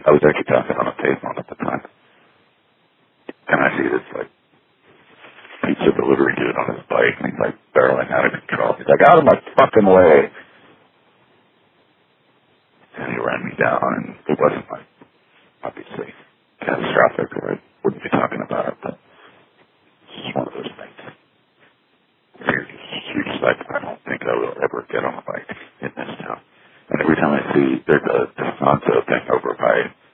I was actually passing on a pavement at the time. And I see this, like, pizza delivery dude on his bike, and he's, like, barreling out of control. He's like, out of my fucking way. And he ran me down, and it wasn't, like, obviously catastrophic, or I wouldn't be talking about it, but it's just one of those things. You're just like, I don't think I will ever get on a bike in this town. And every time I see, there's a Descanso thing over by